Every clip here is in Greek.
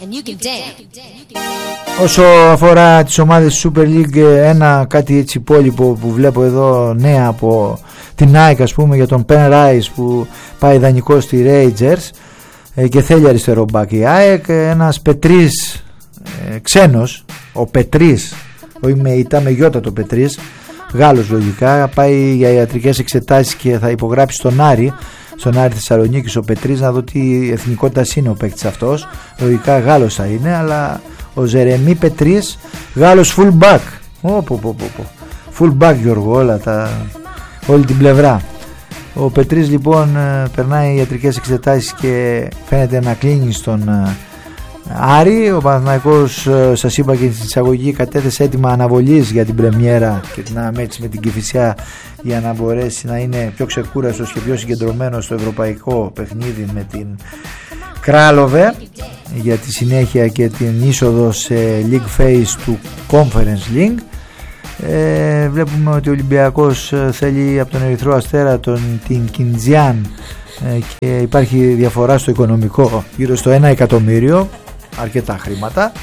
Όσο αφορά τις ομάδες Super League, ένα κάτι έτσι υπόλοιπο που βλέπω εδώ νέα από την ΑΕΚ, ας πούμε, για τον Pen Rice που πάει δανεικό στη Rangers και θέλει αριστερό μπακ η ΑΕΚ. Ένας Πετρής, ξένος, ο Πετρής, όχι με ητά, με γιώτα το Πετρής, Γάλλος λογικά, πάει για ιατρικές εξετάσεις και θα υπογράψει στον Άρη Θεσσαλονίκης ο Πετρής, να δω τι εθνικότητα είναι ο παίκτης αυτός. Λογικά Γάλλος θα είναι, αλλά ο Ζερεμί Πετρής, Γάλλος full back. Full back, Γιώργο, όλη την πλευρά. Ο Πετρής λοιπόν περνάει ιατρικές εξετάσεις και φαίνεται να κλείνει στον Άρη. Ο Παναθηναϊκός, σας είπα και στην εισαγωγή, κατέθεσε έτοιμα αναβολής για την πρεμιέρα και την αναμέτρηση με την Κηφισιά, για να μπορέσει να είναι πιο ξεκούραστος και πιο συγκεντρωμένος στο ευρωπαϊκό παιχνίδι με την Κράλοβε για τη συνέχεια και την είσοδο σε League Phase του Conference League. Βλέπουμε ότι ο Ολυμπιακός θέλει από τον Ερυθρό Αστέρα την Κιντζιάν και υπάρχει διαφορά στο οικονομικό γύρω στο 1 εκατομμύριο, αρκετά χρήματα,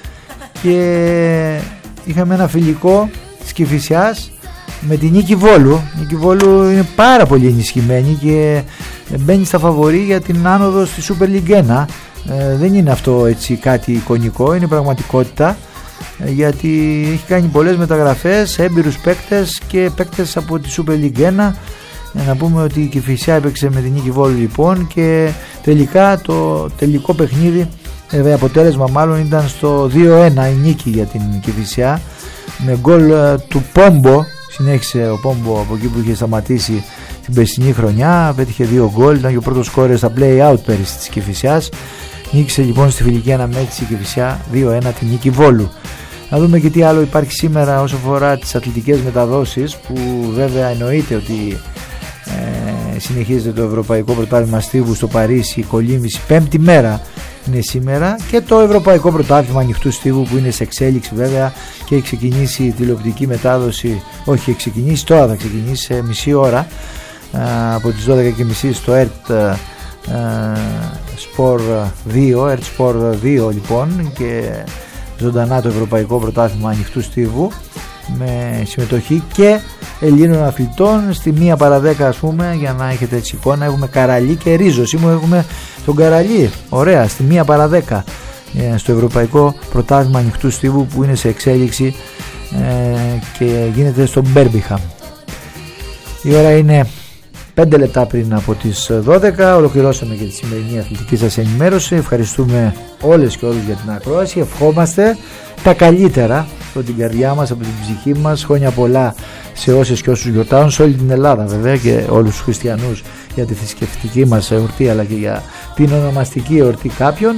και είχαμε ένα φιλικό της Κηφισιάς με την Νίκη Βόλου. Η Νίκη Βόλου είναι πάρα πολύ ενισχυμένη και μπαίνει στα φαβορί για την άνοδο στη Super League 1. Δεν είναι αυτό έτσι κάτι εικονικό, είναι πραγματικότητα, γιατί έχει κάνει πολλές μεταγραφές, έμπειρους παίκτες και παίκτες από τη Super League 1. Να πούμε ότι η Κηφισιά έπαιξε με την Νίκη Βόλου λοιπόν, και τελικά το τελικό παιχνίδι, αποτέλεσμα μάλλον, ήταν στο 2-1 η νίκη για την Κηφισιά, με γκολ του Πόμπο. Συνέχισε ο Πόμπο από εκεί που είχε σταματήσει την περσινή χρονιά, πέτυχε 2 γκολ, ήταν και ο πρώτος σκόρερ στα play-out πέρυσι της Κηφισιάς. Νίκησε λοιπόν στη φιλική αναμέτρηση η Κηφισιά 2-1 την Νίκη Βόλου. Να δούμε και τι άλλο υπάρχει σήμερα όσο αφορά τις αθλητικές μεταδόσεις, που βέβαια εννοείται ότι συνεχίζεται το Ευρωπαϊκό Πρωτάθλημα Στίβου στο Παρίσι, κολύμβηση, 5η μέρα είναι σήμερα, και το Ευρωπαϊκό Πρωτάθλημα Ανοιχτού Στίβου που είναι σε εξέλιξη βέβαια και έχει ξεκινήσει η τηλεοπτική μετάδοση. Όχι, έχει ξεκινήσει τώρα, θα ξεκινήσει σε μισή ώρα από τις 12:30 στο ERT Sport 2, ERT Sport 2 λοιπόν, και ζωντανά το Ευρωπαϊκό Πρωτάθλημα Ανοιχτού Στίβου με συμμετοχή και Ελλήνων αθλητών. Στη 1 παρά 10 ας πούμε, για να έχετε έτσι εικόνα, έχουμε Καραλί και Ρίζο. Σήμερα έχουμε τον Καραλί, ωραία, στη 1 παρά 10 στο Ευρωπαϊκό Πρωτάθλημα Ανοιχτού Στίβου που είναι σε εξέλιξη και γίνεται στο Μπέρμπιχαμ. Η ώρα είναι 5 λεπτά πριν από τις 12. Ολοκληρώσαμε και τη σημερινή αθλητική σας ενημέρωση. Ευχαριστούμε όλες και όλους για την ακρόαση. Ευχόμαστε τα καλύτερα από την καρδιά μας, από την ψυχή μας. Χρόνια πολλά σε όσες και όσους γιορτάζουν, σε όλη την Ελλάδα βέβαια, και όλους τους χριστιανούς για τη θρησκευτική μας εορτή, αλλά και για την ονομαστική εορτή κάποιων,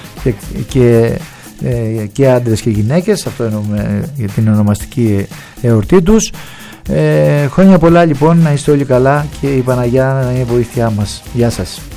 και άντρες και γυναίκες. Αυτό εννοούμε για την ονομαστική εορτή τους. Χρόνια πολλά λοιπόν, να είστε όλοι καλά και η Παναγιά να είναι βοήθειά μας. Γεια σας.